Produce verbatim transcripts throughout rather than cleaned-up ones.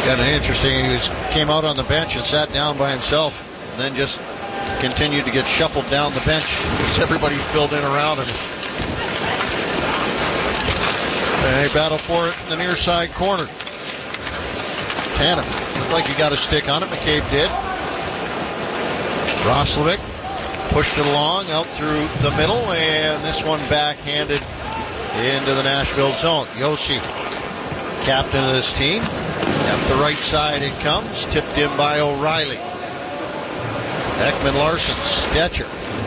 Kind of interesting. He was, came out on the bench and sat down by himself, and then just continued to get shuffled down the bench as everybody filled in around him. And they battle for it in the near side corner. Tanev looked like he got a stick on it. McCabe did. Roslovic pushed it along out through the middle, and this one backhanded into the Nashville zone. Josi, captain of this team. Up the right side it comes, tipped in by O'Reilly. Ekman Larsson, Stetcher.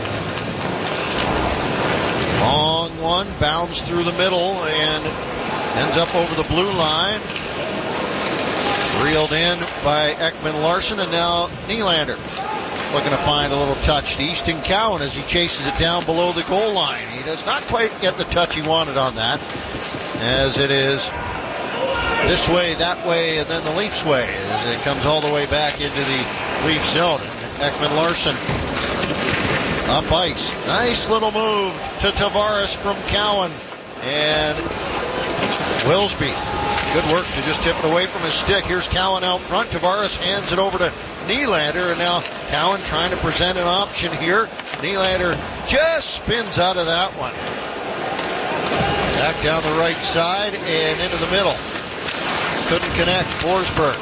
Long one, bounds through the middle and ends up over the blue line. Reeled in by Ekman Larsson, and now Nylander looking to find a little touch to Easton Cowan as he chases it down below the goal line. He does not quite get the touch he wanted on that, as it is this way, that way, and then the Leafs way, as it comes all the way back into the Leafs zone. Ekman Larsson up ice. Nice little move to Tavares from Cowan. And Wilsby, good work to just tip it away from his stick. Here's Cowan out front. Tavares hands it over to Nylander, and now Cowan trying to present an option here. Nylander just spins out of that one. Back down the right side and into the middle. Couldn't connect. Forsberg.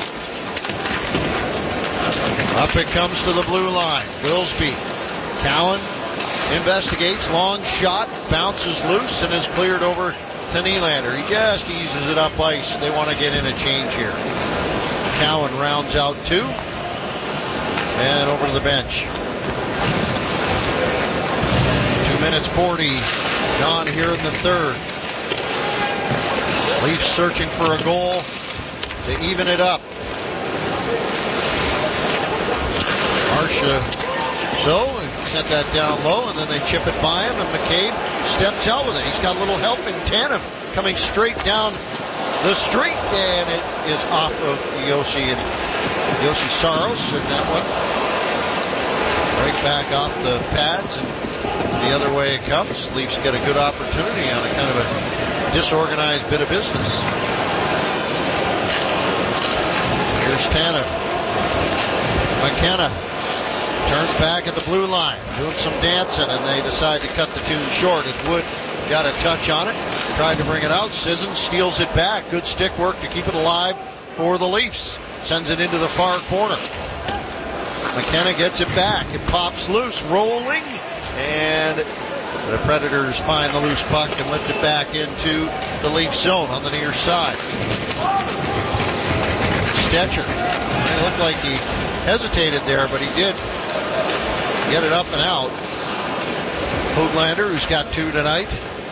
Up it comes to the blue line. Wilsby. Cowan investigates. Long shot. Bounces loose and is cleared over to Nylander. He just eases it up ice. They want to get in a change here. Cowan rounds out two. And over to the bench. Two minutes forty gone here in the third. Leafs searching for a goal to even it up. Marcia, so sent that down low, and then they chip it by him, and McCabe steps out with it. He's got a little help in Tanev coming straight down the street, and it is off of Josi and Josi Saros, and that one right back off the pads, and the other way it comes. Leafs get a good opportunity on a kind of a disorganized bit of business. Here's Tanev. McKenna turns back at the blue line, doing some dancing, and they decide to cut the tune short as Wood got a touch on it, tried to bring it out. Sissons steals it back. Good stick work to keep it alive for the Leafs. Sends it into the far corner. McKenna gets it back. It pops loose, rolling, and the Predators find the loose puck and lift it back into the Leaf zone on the near side. Stetcher. It looked like he hesitated there, but he did get it up and out. Höglander, who's got two tonight,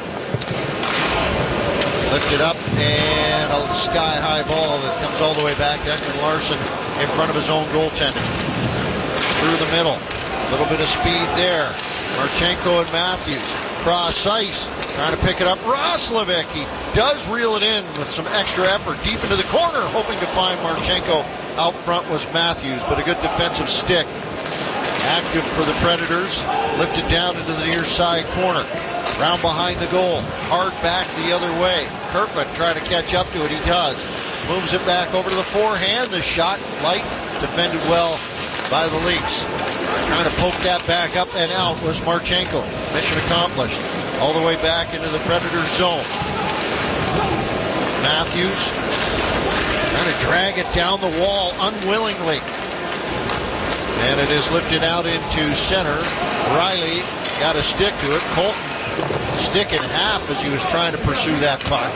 lifted up, and a sky-high ball that comes all the way back to Ekman Larsson in front of his own goaltender. Through the middle. A little bit of speed there. Marchenko and Matthews. Cross ice. Trying to pick it up. Roslovic. He does reel it in with some extra effort deep into the corner, hoping to find Marchenko. Out front was Matthews, but a good defensive stick. Active for the Predators. Lifted down into the near side corner. Round behind the goal. Hard back the other way. Kerfoot trying to catch up to it. He does. Moves it back over to the forehand. The shot light. Defended well by the Leafs. Trying to poke that back up and out was Marchenko. Mission accomplished. All the way back into the Predators zone. Matthews trying to drag it down the wall unwillingly. And it is lifted out into center. Riley got a stick to it. Colton stick in half as he was trying to pursue that puck.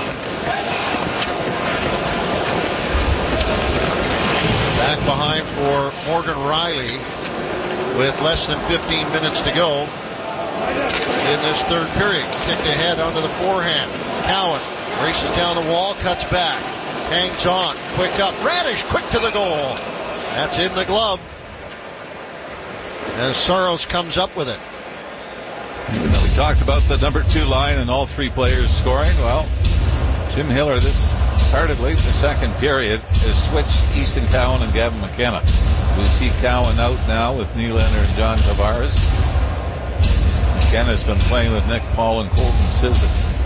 Back behind for Morgan Riley with less than fifteen minutes to go in this third period. Kicked ahead onto the forehand. Cowan races down the wall, cuts back, hangs on, quick up. Radish quick to the goal. That's in the glove as Saros comes up with it. Now we talked about the number two line and all three players scoring. Well, Jim Hiller, this started late in the second period, has switched Easton Cowan and Gavin McKenna. We see Cowan out now with Nylander and John Tavares. McKenna's been playing with Nick Paul and Colton Sissons.